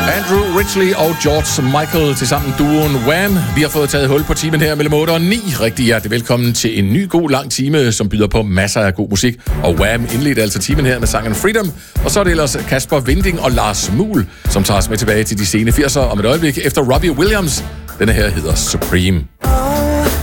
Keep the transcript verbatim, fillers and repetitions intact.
Andrew Ridgeley og George Michael til sammen duoen Wham. Vi har fået taget hul på timen her mellem otte og ni. Rigtig hjertelig velkommen til en ny god lang time, som byder på masser af god musik. Og Wham indledte altså timen her med sangen Freedom. Og så er det ellers Kasper Winding og Lars Muhl, som tager os med tilbage til de sene firser om et øjeblik efter Robbie Williams. Denne her hedder Supreme.